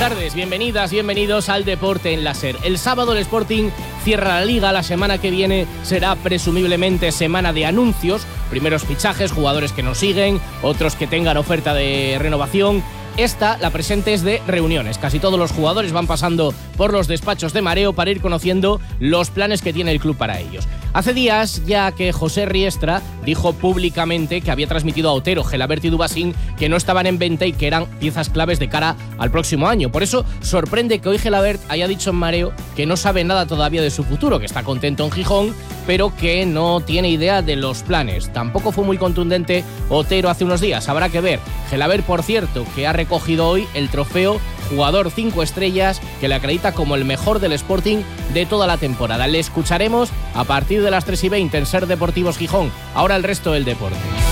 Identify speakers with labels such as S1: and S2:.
S1: tardes, bienvenidas, bienvenidos al Deporte en la SER. El sábado el Sporting cierra la Liga, la semana que viene será presumiblemente semana de anuncios, primeros fichajes, jugadores que nos siguen, otros que tengan oferta de renovación. Esta, la presente, es de reuniones. Casi todos los jugadores van pasando por los despachos de mareo para ir conociendo los planes que tiene el club para ellos. Hace días ya que José Riestra dijo públicamente que había transmitido a Otero, Gelabert y Dubasín que no estaban en venta y que eran piezas claves de cara al próximo año. Por eso sorprende que hoy Gelabert haya dicho en mareo que no sabe nada todavía de su futuro, que está contento en Gijón, pero que no tiene idea de los planes. Tampoco fue muy contundente Otero hace unos días, habrá que ver. Gelabert, por cierto, que ha recogido hoy el trofeo Jugador 5 estrellas, que le acredita como el mejor del Sporting de toda la temporada. Le escucharemos a partir de las 3:20 en SER Deportivos Gijón. Ahora el resto del deporte.